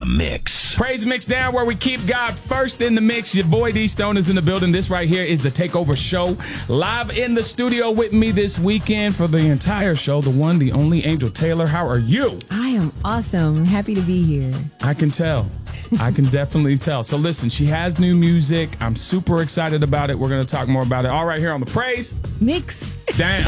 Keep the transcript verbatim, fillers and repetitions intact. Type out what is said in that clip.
mix. Praise Mix Down, where we keep God first in the mix. Your boy D Stone is in the building. This right here is the Takeover Show. Live in the studio with me this weekend for the entire show, the one, the only Angel Taylor. How are you? I am awesome. Happy to be here. I can tell. I can definitely tell. So listen, she has new music. I'm super excited about it. We're going to talk more about it all right here on the Praise Mix Down.